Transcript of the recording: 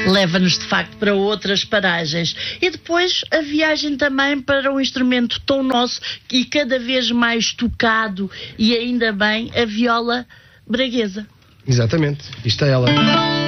leva-nos de facto para outras paragens. E depois a viagem também para um instrumento tão nosso e cada vez mais tocado, e ainda bem, a viola braguesa. Exatamente, isto é ela.